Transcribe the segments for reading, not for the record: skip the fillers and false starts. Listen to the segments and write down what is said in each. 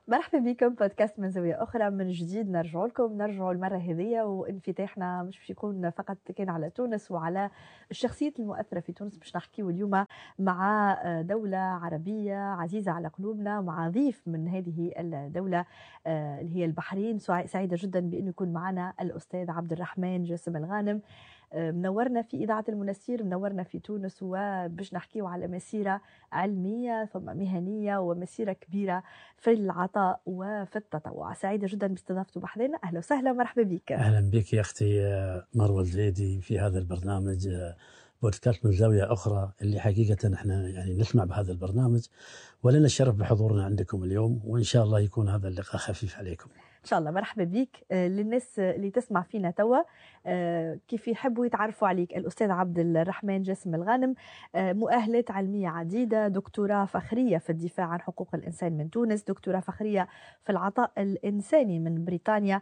مرحبا بكم بودكاست من زاوية أخرى من جديد. نرجعوا المرة هذه وانفتاحنا مش باش يكون فقط كان على تونس وعلى الشخصيات المؤثرة في تونس. باش نحكيو اليوم مع دولة عربية عزيزة على قلوبنا، مع ضيف من هذه الدولة اللي هي البحرين. سعيدة جدا بأنه يكون معنا الأستاذ عبد الرحمن جاسم الغانم. منورنا في إذاعة المنستير، منورنا في تونس، وباش نحكيو على مسيرة علمية ثم مهنية ومسيرة كبيرة في العطاء وفي التطوع. سعيدة جدا باستضافته بحذنا. أهلا وسهلا ومرحبا بك. أهلا بك يا أختي مروة الزيدي في هذا البرنامج بودكاست من زاوية أخرى، اللي حقيقة احنا يعني نسمع بهذا البرنامج، ولنا الشرف بحضورنا عندكم اليوم، وإن شاء الله يكون هذا اللقاء خفيف عليكم. إن شاء الله. مرحبا بك. للناس اللي تسمع فينا توا كيف يحبوا يتعرفوا عليك، الأستاذ عبد الرحمن جاسم الغانم مؤهلات علمية عديدة، دكتوراه فخرية في الدفاع عن حقوق الإنسان من تونس، دكتوراه فخرية في العطاء الإنساني من بريطانيا.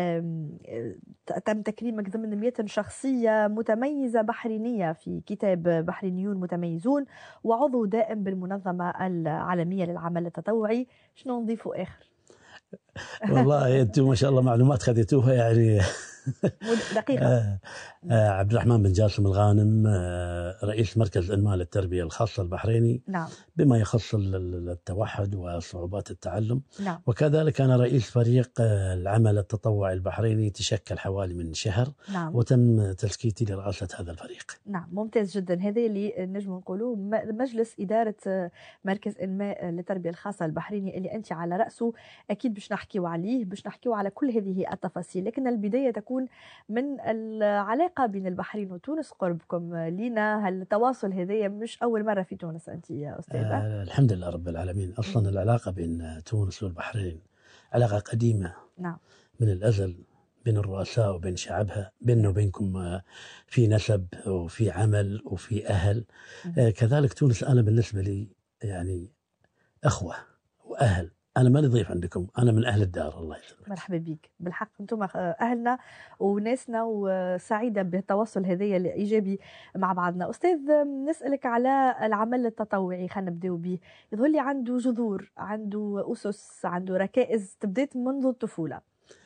تم تكريمك ضمن 100 شخصية متميزة بحرينية في كتاب بحرينيون متميزون، وعضو دائم بالمنظمة العالمية للعمل التطوعي. شنو نضيفوا آخر؟ والله أنتم ما شاء الله معلومات خذيتوها يعني دقيقة. عبد الرحمن بن جاسم الغانم، رئيس مركز إنماء للتربية الخاصة البحريني. نعم. بما يخص التوحد وصعوبات التعلم. نعم. وكذلك أنا رئيس فريق العمل التطوعي البحريني، تشكل حوالي من شهر. نعم. وتم تزكيتي لرئاسة هذا الفريق. نعم، ممتاز جدا. هذا اللي نجم نقوله مجلس إدارة مركز إنماء للتربية الخاصة البحريني اللي أنت على رأسه. أكيد باش نحكيو عليه، باش نحكيو على كل هذه التفاصيل، لكن البداية تكون من العلاقة بين البحرين وتونس. قربكم لينا، التواصل هذا مش أول مرة في تونس أنت يا أستاذة؟ الحمد لله رب العالمين. أصلا العلاقة بين تونس والبحرين علاقة قديمة. نعم. من الأزل، بين الرؤساء وبين شعبها، بيننا وبينكم في نسب وفي عمل وفي أهل. كذلك تونس أنا بالنسبة لي يعني أخوة وأهل. أنا ما ضيف عندكم، أنا من أهل الدار. الله يسلمك. مرحبا بك. بالحق أنتم أهلنا وناسنا، وسعيدة بالتواصل هذا الإيجابي مع بعضنا. أستاذ، نسألك على العمل التطوعي، خلينا نبدأ به. يظهر لي عنده جذور، عنده أسس، عنده ركائز تبدأت منذ الطفولة.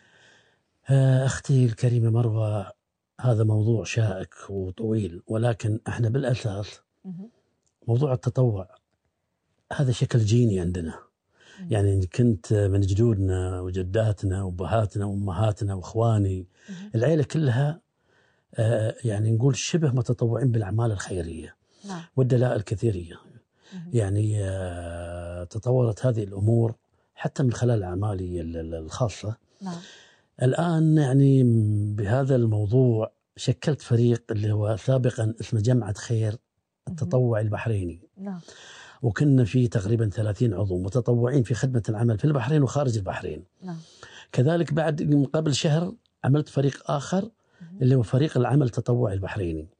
أختي الكريمة مروة، هذا موضوع شائك وطويل، ولكن احنا بالأساس موضوع التطوع هذا شكل جيني عندنا. يعني كنت من جدودنا وجداتنا وبهاتنا وأمهاتنا وإخواني، العيلة كلها يعني نقول شبه متطوعين بالأعمال الخيرية والدلائل كثيرية. يعني تطورت هذه الأمور حتى من خلال أعمالي الخاصة. الآن يعني بهذا الموضوع شكلت فريق اللي هو سابقا اسمه جمعة خير التطوع البحريني. وكنا فيه تقريبا 30 عضو متطوعين في خدمة العمل في البحرين وخارج البحرين. كذلك بعد قبل شهر عملت فريق آخر اللي هو فريق العمل التطوعي البحريني.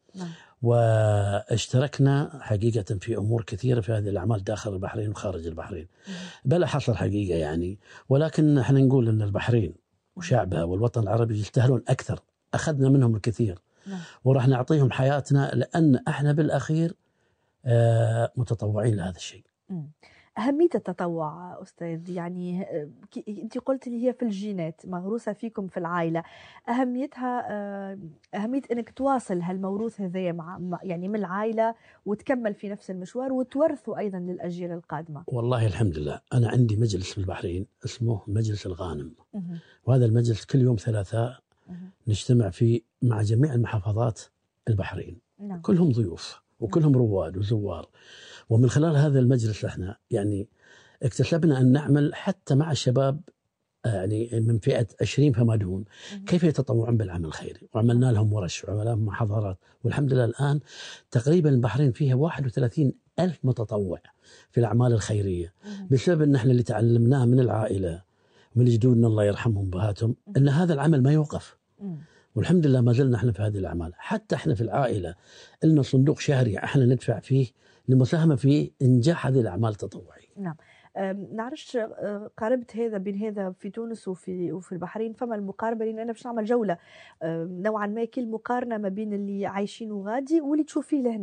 واشتركنا حقيقة في أمور كثيرة في هذه الأعمال داخل البحرين وخارج البحرين بلا حصر حقيقة يعني. ولكن احنا نقول أن البحرين وشعبها والوطن العربي يستاهلون أكثر. أخذنا منهم الكثير وراح نعطيهم حياتنا، لأن احنا بالأخير متطوعين لهذا الشيء. أهمية التطوع أستاذ، يعني أنت قلت لي هي في الجينات، مغروسة فيكم في العائلة. أهميتها أهمية أنك تواصل هالموروث هذا مع يعني من العائلة وتكمل في نفس المشوار وتورثه أيضا للأجيال القادمة. والله الحمد لله، أنا عندي مجلس في البحرين اسمه مجلس الغانم. وهذا المجلس كل يوم ثلاثاء نجتمع فيه مع جميع المحافظات البحرين. كلهم ضيوف وكلهم رواد وزوار. ومن خلال هذا المجلس احنا يعني اكتسبنا أن نعمل حتى مع الشباب يعني من فئة 20 فما دون، كيف يتطوعون بالعمل الخيري. وعملنا لهم ورش وعملنا لهم محاضرات. والحمد لله الآن تقريبا البحرين فيها 31 ألف متطوع في الأعمال الخيرية، بسبب أن احنا اللي تعلمناه من العائلة ومن جدودنا الله يرحمهم بهاتهم أن هذا العمل ما يوقف. والحمد لله ما زلنا احنا في هذه الأعمال. حتى احنا في العائلة لنا صندوق شهري احنا ندفع فيه للمساهمة في إنجاح هذه الأعمال التطوعية. نعم. نعرفش قاربت هذا بين هذا في تونس وفي البحرين، فما المقاربة؟ لأن أنا باش نعمل جولة نوعا ما كل مقارنة ما بين اللي عايشين وغادي واللي تشوفيه لهنا.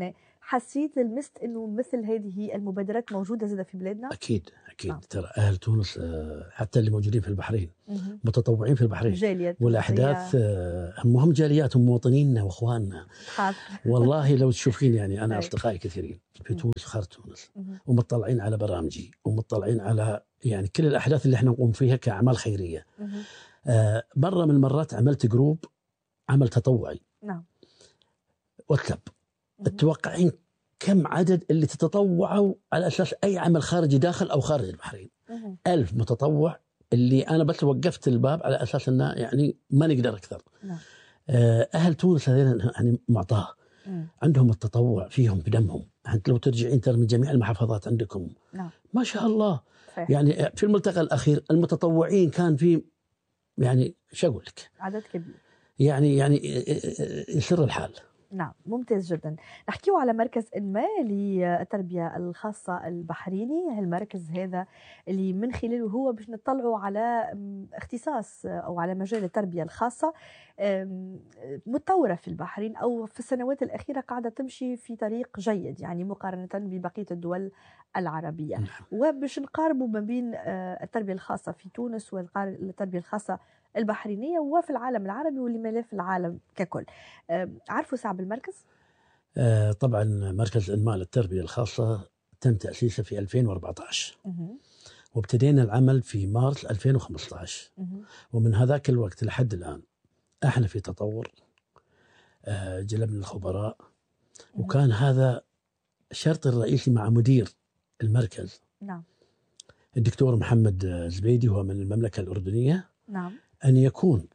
حسيت لمست انه مثل هذه المبادرات موجوده زاده في بلادنا؟ اكيد ترى اهل تونس حتى اللي موجودين في البحرين متطوعين في البحرين جاليات والاحداث هم جاليات ومواطنينا واخواننا. والله لو تشوفين يعني انا اصدقائي كثيرين في تونس وخارج تونس ومطلعين على برامجي ومطلعين على يعني كل الاحداث اللي احنا نقوم فيها كاعمال خيريه. مره من المرات عملت جروب عمل تطوعي. نعم. واتساب. تتوقعين كم عدد اللي تتطوعوا على أساس أي عمل خارجي داخل أو خارج البحرين؟ 1000 متطوع اللي أنا بس وقفت الباب على أساس أنه يعني ما نقدر أكثر. أهل تونس هذين يعني معطاه عندهم التطوع فيهم بدمهم. أنت لو ترجعين ترى من جميع المحافظات عندكم ما شاء الله. يعني في الملتقى الأخير المتطوعين كان في يعني شو أقول لك عدد كبير يعني يسر الحال. نعم ممتاز جدا. نحكيه على مركز إنماء للتربية الخاصة البحريني. هالمركز هذا اللي من خلاله هو باش نطلعوا على اختصاص أو على مجال التربية الخاصة متطورة في البحرين أو في السنوات الأخيرة قاعدة تمشي في طريق جيد يعني مقارنة ببقية الدول العربية. وباش نقاربوا ما بين التربية الخاصة في تونس والتربية الخاصة البحرينية وفي العالم العربي ولما لا في العالم ككل. عارفوا صعب المركز؟ طبعا مركز إنماء للتربية الخاصة تم تأسيسه في 2014 وابتدينا العمل في مارس 2015 ومن هذاك الوقت لحد الآن احنا في تطور. جلبنا الخبراء وكان هذا الشرط الرئيسي مع مدير المركز. نعم. الدكتور محمد زبيدي هو من المملكة الأردنية. نعم. أن يكون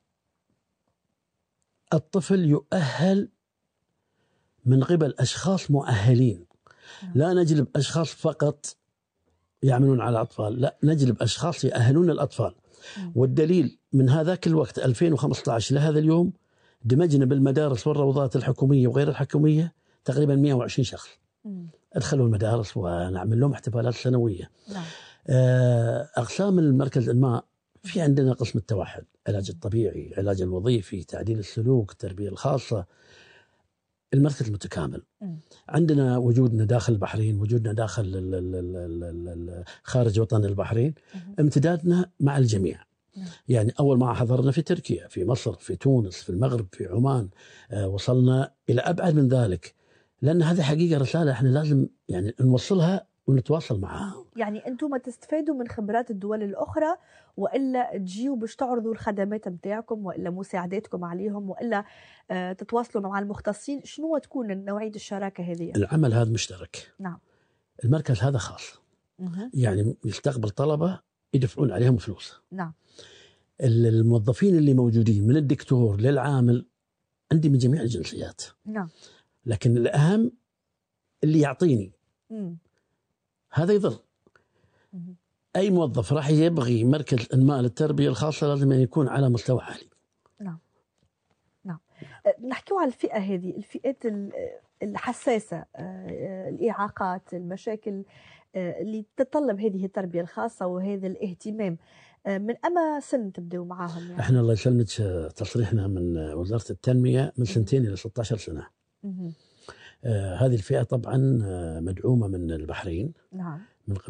الطفل يؤهل من قبل أشخاص مؤهلين. لا نجلب أشخاص فقط يعملون على أطفال، لا نجلب أشخاص يأهلون الأطفال. والدليل من هذاك الوقت 2015 لهذا اليوم دمجنا بالمدارس والروضات الحكومية وغير الحكومية تقريبا 120 شخص. أدخلوا المدارس ونعمل لهم احتفالات سنوية. أقسام المركز إنماء في عندنا قسم التوحد، علاج الطبيعي، علاج الوظيفي، تعديل السلوك، التربية الخاصة. المركز متكامل. عندنا وجودنا داخل البحرين، وجودنا داخل خارج وطن البحرين، امتدادنا مع الجميع. يعني أول ما حضرنا في تركيا، في مصر، في تونس، في المغرب، في عمان، وصلنا إلى أبعد من ذلك، لأن هذه حقيقة رسالة احنا لازم يعني نوصلها ونتواصل معها. يعني أنتم تستفادوا من خبرات الدول الأخرى وإلا تجيوا باش تعرضوا الخدمات متاعكم وإلا مساعداتكم عليهم وإلا تتواصلوا مع المختصين؟ شنو تكون نوعية الشراكة هذه؟ العمل هذا مشترك. نعم. المركز هذا خاص. يعني يستقبل طلبة يدفعون عليهم فلوس. نعم. الموظفين اللي موجودين من الدكتور للعامل عندي من جميع الجنسيات. نعم. لكن الأهم اللي يعطيني هذا يضر. أي موظف راح يبغي مركز إنماء للتربية الخاصة لازم أن يكون على مستوى عالي. نعم. نعم. نحكي على الفئة هذه، الفئات الحساسة، الإعاقات، المشاكل اللي تتطلب هذه التربية الخاصة وهذا الاهتمام. من أما سن تبدأوا معاهم؟ يعني احنا الله يسلمك تصريحنا من وزارة التنمية من 2 إلى 16 سنة. هذه الفئة طبعا مدعومة من البحرين. نعم.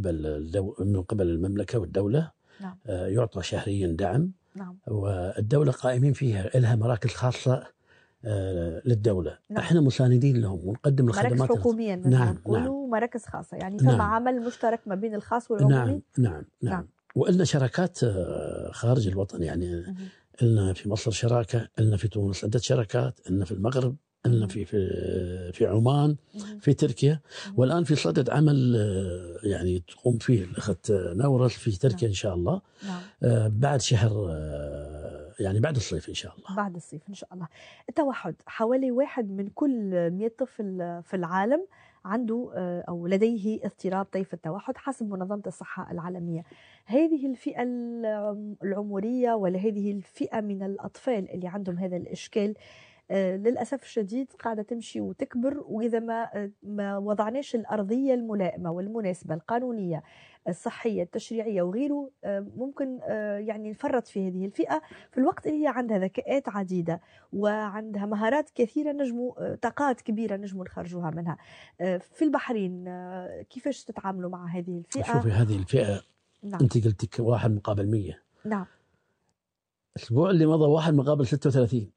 من قبل المملكة والدولة. نعم. يعطى شهريا دعم. نعم. والدولة قائمين فيها، لها مراكز خاصة للدولة. نعم. احنا مساندين لهم ونقدم الخدمات. مراكز حكوميا. نعم. مراكز خاصة يعني ثم عمل مشترك ما بين الخاص والعمومي. نعم. وإلنا شراكات خارج الوطن، يعني إلنا في مصر شراكة، إلنا في تونس عدة شراكات، إلنا في المغرب، إلنا في عمان، في تركيا، والآن في صدد عمل يعني تقوم فيه الأخت نورس في تركيا إن شاء الله. بعد شهر يعني بعد الصيف إن شاء الله. بعد الصيف إن شاء الله. التوحد، حوالي 1 من كل 100 طفل في العالم عنده أو لديه اضطراب طيف التوحد حسب منظمة الصحة العالمية. هذه الفئة العمرية ولا هذه الفئة من الأطفال اللي عندهم هذا الإشكال للأسف الشديد قاعدة تمشي وتكبر، وإذا ما وضعناش الأرضية الملائمة والمناسبة القانونية الصحية التشريعية وغيره ممكن يعني نفرط في هذه الفئة في الوقت اللي هي عندها ذكاءات عديدة وعندها مهارات كثيرة نجموا طاقات كبيرة نجموا نخرجوها منها. في البحرين كيفاش تتعاملوا مع هذه الفئة؟ شوفي هذه الفئة نعم. أنت قلتك 1 مقابل 100. نعم. الأسبوع اللي مضى 1 مقابل 36.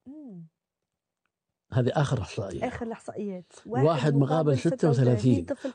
هذه آخر إحصائية. آخر الإحصائيات 1 مقابل 36 طفل